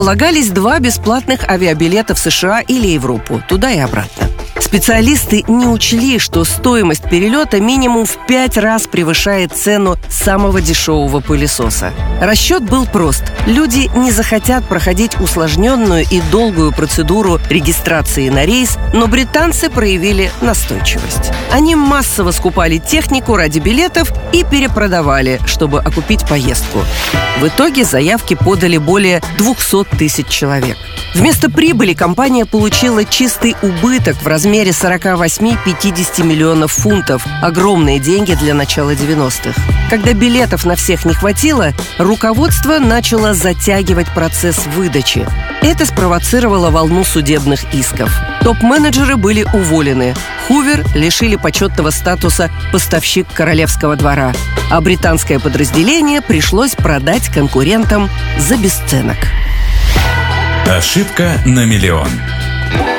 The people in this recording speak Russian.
Полагались 2 бесплатных авиабилета в США или Европу, туда и обратно. Специалисты не учли, что стоимость перелета минимум в 5 раз превышает цену самого дешевого пылесоса. Расчет был прост. Люди не захотят проходить усложненную и долгую процедуру регистрации на рейс, но британцы проявили настойчивость. Они массово скупали технику ради билетов и перепродавали, чтобы окупить поездку. В итоге заявки подали более 200 тысяч человек. Вместо прибыли компания получила чистый убыток в размере 48-50 миллионов фунтов. Огромные деньги для начала 90-х. Когда билетов на всех не хватило, руководство начало затягивать процесс выдачи. Это спровоцировало волну судебных исков. Топ-менеджеры были уволены. Хувер лишили почетного статуса «поставщик королевского двора», а британское подразделение пришлось продать конкурентам за бесценок. Ошибка на миллион.